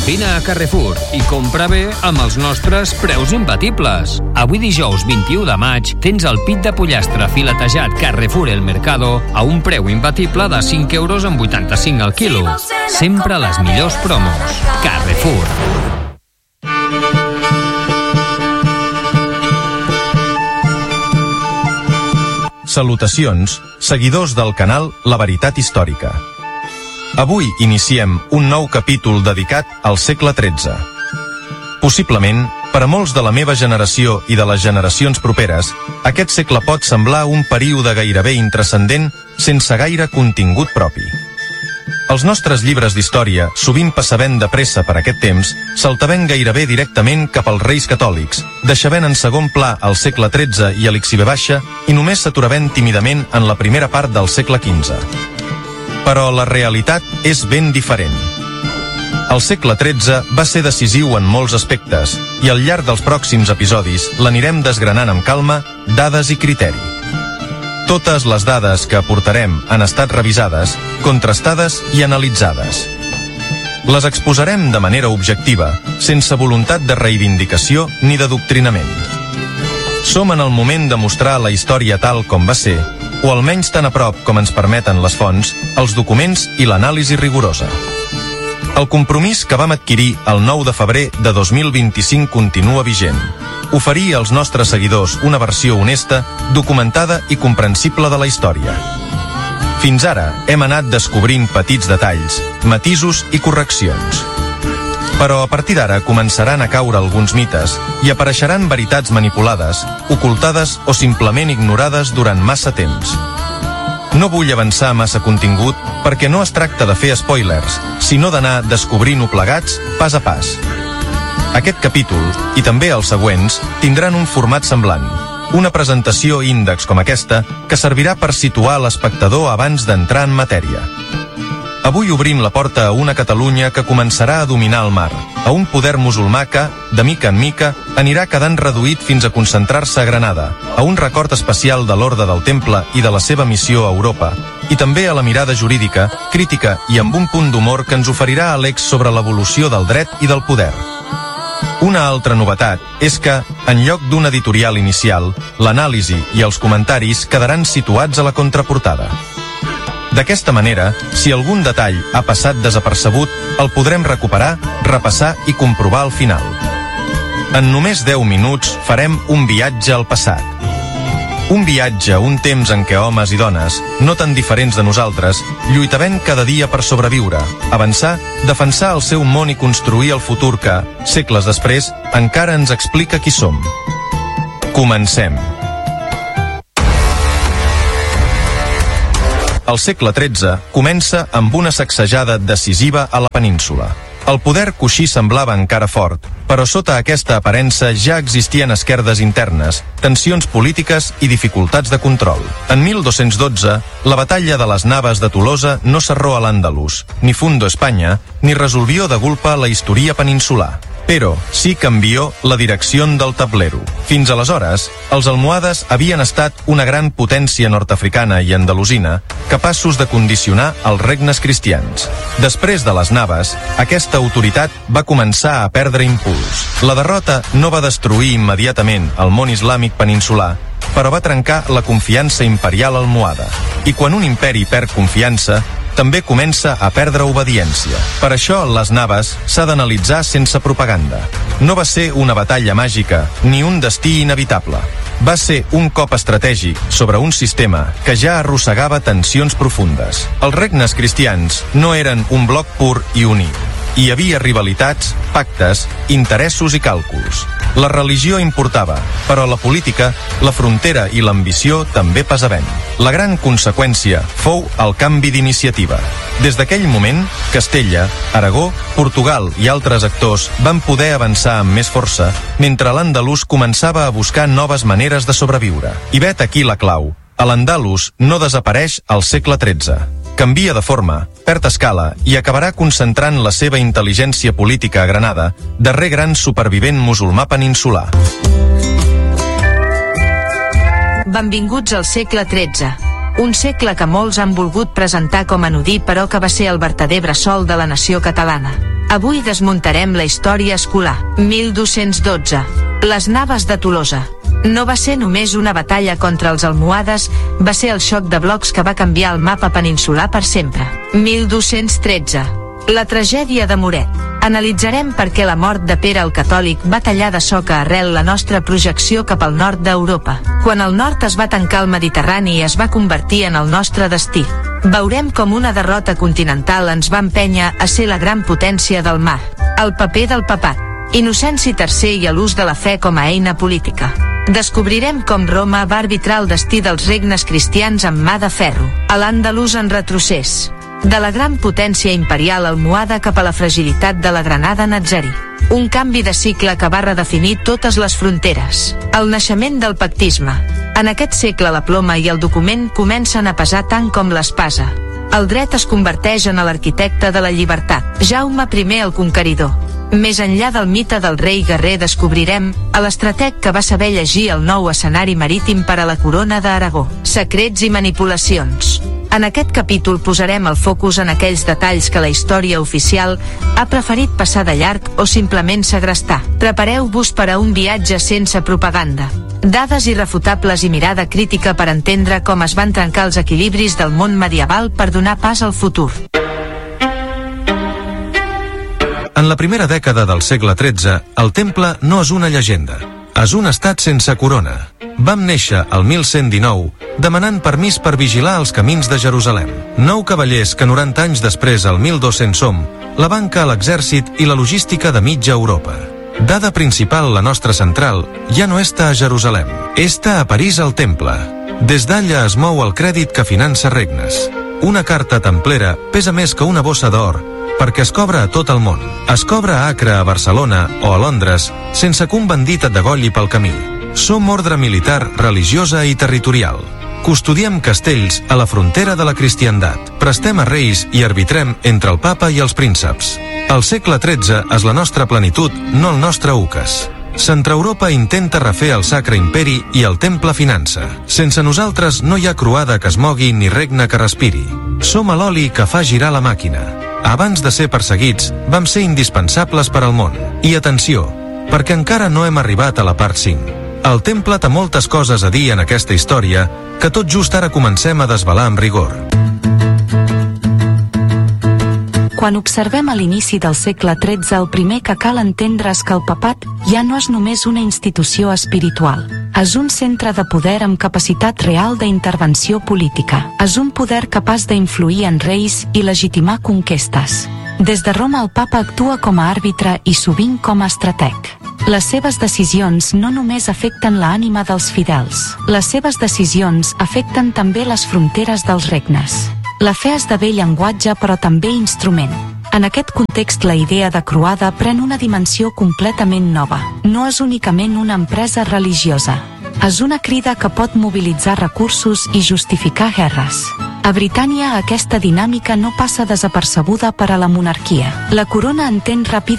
Vine a Carrefour i compra bé amb els nostres preus imbatibles. Avui dijous 21 de maig tens el pit de pollastre filetejat Carrefour El Mercado a un preu imbatible de 5,85 € al quilo. Sempre les millors promos. Carrefour. Salutacions, seguidors del canal La Veritat Històrica. Avui iniciem un nou capítol dedicat al segle XIII. Possiblement, per a molts de la meva generació i de les generacions properes, aquest segle pot semblar un període gairebé intranscendent sense gaire contingut propi. Els nostres llibres d'història, sovint passavent de pressa per aquest temps, saltavent gairebé directament cap als reis catòlics, deixavent en segon pla el segle XIII i l'XV i només s'aturavent tímidament en la primera part del segle XV. Però la realitat és ben diferent. El segle XIII va ser decisiu en molts aspectes i al llarg dels pròxims episodis l'anirem desgranant amb calma, dades i criteri. Totes les dades que aportarem han estat revisades, contrastades i analitzades. Les exposarem de manera objectiva, sense voluntat de reivindicació ni de doctrinament. Som en el moment de mostrar la història tal com va ser, o almenys tan a prop com ens permeten les fonts, els documents i l'anàlisi rigorosa. El compromís que vam adquirir el 9 de febrer de 2025 continua vigent. Oferir als nostres seguidors una versió honesta, documentada i comprensible de la història. Fins ara hem anat descobrint petits detalls, matisos i correccions. Però a partir d'ara començaran a caure alguns mites i apareixeran veritats manipulades, ocultades o simplement ignorades durant massa temps. No vull avançar massa contingut perquè no es tracta de fer spoilers, sinó d'anar descobrint-ho plegats pas a pas. Aquest capítol, i també els següents, tindran un format semblant. Una presentació índex com aquesta que servirà per situar l'espectador abans d'entrar en matèria. Avui obrim la porta a una Catalunya que començarà a dominar el mar, a un poder musulmà que, de mica en mica, anirà quedant reduït fins a concentrar-se a Granada, a un record especial de l'Orde del Temple i de la seva missió a Europa, i també a la mirada jurídica, crítica i amb un punt d'humor que ens oferirà Alex sobre l'evolució del dret i del poder. Una altra novetat és que, en lloc d'un editorial inicial, l'anàlisi i els comentaris quedaran situats a la contraportada. D'aquesta manera, si algun detall ha passat desapercebut, el podrem recuperar, repassar i comprovar al final. En només 10 minuts farem un viatge al passat. Un viatge a un temps en què homes i dones, no tan diferents de nosaltres, lluitaven cada dia per sobreviure, avançar, defensar el seu món i construir el futur que, segles després, encara ens explica qui som. Comencem. El segle XIII comença amb una sacsejada decisiva a la península. El poder coixí semblava encara fort, però sota aquesta aparença ja existien esquerdes internes, tensions polítiques i dificultats de control. En 1212, la batalla de les Naves de Tolosa no cerró a l'Àndalus, ni fundó Espanya, ni resolvió de golpe la història peninsular. Però sí canvió la direcció del tablero. Fins aleshores, els almohades havien estat una gran potència nord-africana i andalusina, capaços de condicionar els regnes cristians. Després de les Naves, aquesta autoritat va començar a perdre impuls. La derrota no va destruir immediatament el món islàmic peninsular, però va trencar la confiança imperial almohada. I quan un imperi perd confiança, també comença a perdre obediència. Per això, les Naves s'ha d'analitzar sense propaganda. No va ser una batalla màgica, ni un destí inevitable. Va ser un cop estratègic sobre un sistema que ja arrossegava tensions profundes. Els regnes cristians no eren un bloc pur i únic. Hi havia rivalitats, pactes, interessos i càlculs. La religió importava, però la política, la frontera i l'ambició també pesaven. La gran conseqüència fou el canvi d'iniciativa. Des d'aquell moment, Castella, Aragó, Portugal i altres actors van poder avançar amb més força, mentre l'andalús començava a buscar noves maneres de sobreviure. I vet aquí la clau. L'Andalús no desapareix al segle XIII. Canvia de forma, perd escala i acabarà concentrant la seva intel·ligència política a Granada, darrer gran supervivent musulmà peninsular. Benvinguts al segle XIII. Un segle que molts han volgut presentar com anodí, però que va ser el vertader bressol de la nació catalana. Avui desmuntarem la història escolar. 1212. Les naves de Tolosa. No va ser només una batalla contra els almohades, va ser el xoc de blocs que va canviar el mapa peninsular per sempre. 1213. La tragèdia de Muret. Analitzarem per què la mort de Pere el Catòlic va tallar de soca arrel la nostra projecció cap al nord d'Europa. Quan el nord es va tancar al Mediterrani i es va convertir en el nostre destí. Veurem com una derrota continental ens va empènyer a ser la gran potència del mar. El paper del papat. Inocenci III i l'ús de la fe com a eina política. Descobrirem com Roma va arbitrar el destí dels regnes cristians amb mà de ferro. A l'Àndalus en retrocés. De la gran potència imperial almohada cap a la fragilitat de la Granada nazarí. Un canvi de cicle que va redefinir totes les fronteres. El naixement del pactisme. En aquest segle la ploma i el document comencen a pesar tant com l'espasa. El dret es converteix en l'arquitecte de la llibertat. Jaume I el Conqueridor. Més enllà del mite del rei guerrer descobrirem a l'estrateg que va saber llegir el nou escenari marítim per a la corona d'Aragó. Secrets i manipulacions. En aquest capítol posarem el focus en aquells detalls que la història oficial ha preferit passar de llarg o simplement segrestar. Prepareu-vos per a un viatge sense propaganda. Dades irrefutables i mirada crítica per entendre com es van trencar els equilibris del món medieval per donar pas al futur. En la primera dècada del segle XIII, el temple no és una llegenda. És un estat sense corona. Vam néixer el 1119 demanant permís per vigilar els camins de Jerusalem. 9 cavallers que 90 anys després, el 1200 som, la banca, l'exèrcit i la logística de mitja Europa. Dada principal, la nostra central, ja no està a Jerusalem. Està a París al temple. Des d'allà es mou el crèdit que finança regnes. Una carta templera pesa més que una bossa d'or, perquè es cobra a tot el món. Es cobra a Acre, a Barcelona o a Londres, sense que un bandit et degolli pel camí. Som ordre militar, religiosa i territorial. Custodiem castells a la frontera de la cristiandat. Prestem a reis i arbitrem entre el papa i els prínceps. El segle XIII és la nostra plenitud, no el nostre ucas. Centreeuropa intenta refer el Sacre Imperi i el temple finança. Sense nosaltres no hi ha croada que es mogui ni regne que respiri. Som l'oli que fa girar la màquina. Abans de ser perseguits, vam ser indispensables per al món. I atenció, perquè encara no hem arribat a la part 5. El temple té moltes coses a dir en aquesta història que tot just ara comencem a desvelar amb rigor. Quan observem a l'inici del segle XIII, el primer que cal entendre és que el papat ja no és només una institució espiritual. És un centre de poder amb capacitat real d'intervenció política. És un poder capaç d'influir en reis i legitimar conquestes. Des de Roma el papa actua com a àrbitre i sovint com a estrateg. Les seves decisions no només afecten l'ànima dels fidels. Les seves decisions afecten també les fronteres dels regnes. La fe esdevé llenguatge però també instrument. En aquest context la idea de croada pren una dimensió completament nova. No és únicament una empresa religiosa. És una crida que pot mobilitzar recursos i justificar guerres. A Britània aquesta dinàmica no passa desapercebuda per a la monarquia. La corona entén ràpidament